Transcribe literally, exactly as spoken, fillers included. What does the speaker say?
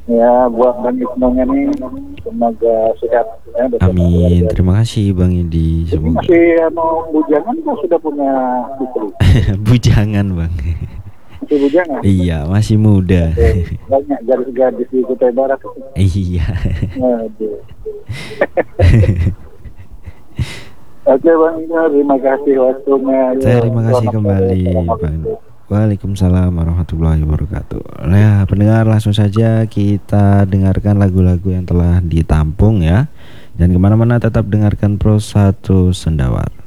Ya, buat Bang Isnongnya nih, semoga sehat. Ya, Amin. Terima kasih Bang Edi. Ini Semoga masih mau bujangan kok sudah punya istri? bujangan Bang. Masih bujangan? Iya, masih muda. Oke, banyak gadis-gadis di Kutai Barat. Iya. Aduh. Oke Bang, terima kasih waktunya. Saya terima kasih Selamat sore. kembali Bang. Assalamualaikum. Waalaikumsalam warahmatullahi wabarakatuh. Nah, pendengar, langsung saja kita dengarkan lagu-lagu yang telah ditampung ya. Dan kemana-mana tetap dengarkan Pro satu Sendawat.